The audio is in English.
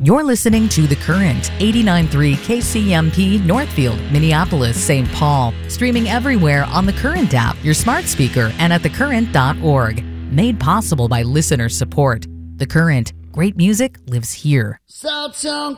You're listening to The Current, 89.3 KCMP, Northfield, Minneapolis, St. Paul. Streaming everywhere on The Current app, your smart speaker, and at thecurrent.org. Made possible by listener support. The Current, great music lives here. Southtown